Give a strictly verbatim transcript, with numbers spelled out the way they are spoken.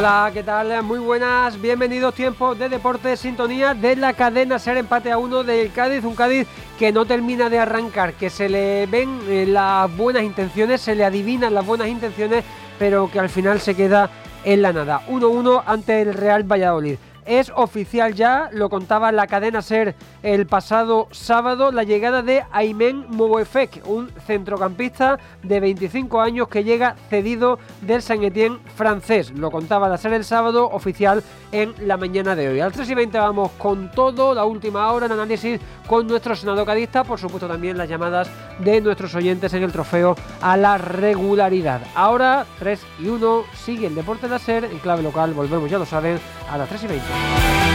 Hola, ¿qué tal? Muy buenas, bienvenidos, tiempos de deporte, sintonía de la cadena SER, empate a uno del Cádiz, un Cádiz que no termina de arrancar, que se le ven eh, las buenas intenciones, se le adivinan las buenas intenciones, pero que al final se queda en la nada. uno uno ante el Real Valladolid. Es oficial ya, lo contaba la cadena SER el pasado sábado, la llegada de Aymen Mouefek, un centrocampista de veinticinco años que llega cedido del Saint-Étienne francés. Lo contaba la SER el sábado, oficial en la mañana de hoy. Al tres y veinte vamos con todo, la última hora, el análisis con nuestro senado cadista, por supuesto también las llamadas de nuestros oyentes en el trofeo a la regularidad. Ahora, tres y uno, sigue el deporte de la SER en clave local, volvemos, ya lo saben, a las tres y veinte.